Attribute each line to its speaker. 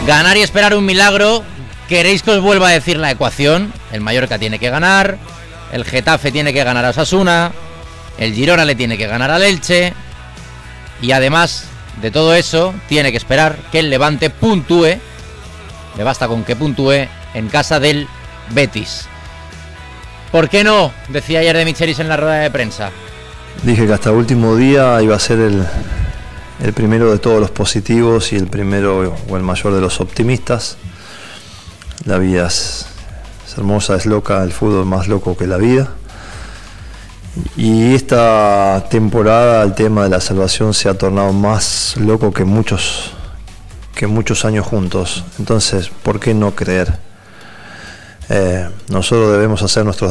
Speaker 1: Ganar y esperar un milagro. ¿Queréis que os vuelva a decir la ecuación? El Mallorca tiene que ganar, el Getafe tiene que ganar a Osasuna, el Girona le tiene que ganar al Elche, y además de todo eso tiene que esperar que el Levante puntúe, le basta con que puntúe en casa del Betis. ¿Por qué no? Decía ayer de Michelis en la rueda de prensa.
Speaker 2: Dije que hasta el último día iba a ser el primero de todos los positivos y el primero o el mayor de los optimistas. La vida es hermosa, es loca, el fútbol más loco que la vida. Y esta temporada el tema de la salvación se ha tornado más loco que muchos años juntos. Entonces, ¿por qué no creer? Nosotros debemos hacer nuestros